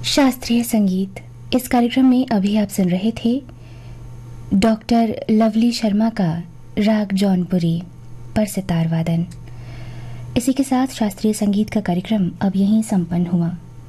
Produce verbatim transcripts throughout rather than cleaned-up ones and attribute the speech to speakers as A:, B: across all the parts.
A: शास्त्रीय संगीत। इस कार्यक्रम में अभी आप सुन रहे थे डॉक्टर लवली शर्मा का राग जौनपुरी पर सितार वादन। इसी के साथ शास्त्रीय संगीत का कार्यक्रम अब यहीं संपन्न हुआ।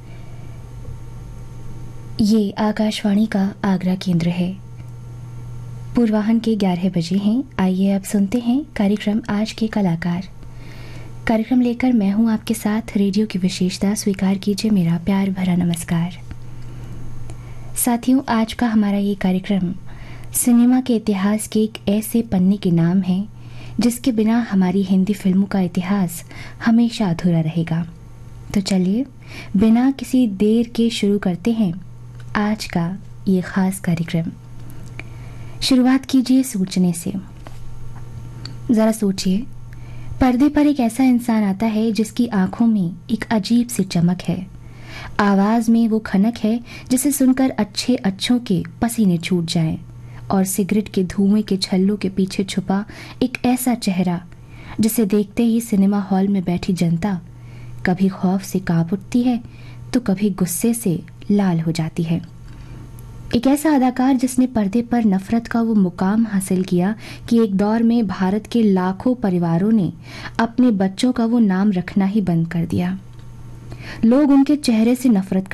A: ये आकाशवाणी का आगरा केंद्र है। पूर्वाह्न के ग्यारह बजे हैं। आइए अब सुनते हैं कार्यक्रम आज के कलाकार। कार्यक्रम लेकर मैं हूं आपके साथ। रेडियो की विशेषता स्वीकार कीजिए मेरा प्यार भरा नमस्कार। साथियों, आज का हमारा ये कार्यक्रम सिनेमा के इतिहास के एक ऐसे पन्ने के नाम है जिसके बिना हमारी हिंदी फिल्मों का इतिहास हमेशा अधूरा रहेगा। तो चलिए बिना किसी देर के शुरू करते हैं आज का ये खास कार्यक्रम। शुरुआत कीजिए सोचने से। जरा सोचिए, पर्दे पर एक ऐसा इंसान आता है जिसकी आंखों में एक अजीब सी चमक है, आवाज में वो खनक है जिसे सुनकर अच्छे अच्छों के पसीने छूट जाएं, और सिगरेट के धुएं के छल्लों के पीछे छुपा एक ऐसा चेहरा जिसे देखते ही सिनेमा हॉल में बैठी जनता कभी खौफ से कांप उठती है तो कभी गुस्से से लाल हो जाती है। एक ऐसा अदाकार जिसने पर्दे पर नफरत का वो मुकाम हासिल किया कि एक दौर में भारत के लाखों परिवारों ने अपने बच्चों का वो नाम रखना ही बंद कर दिया। लोग उनके चेहरे से नफरत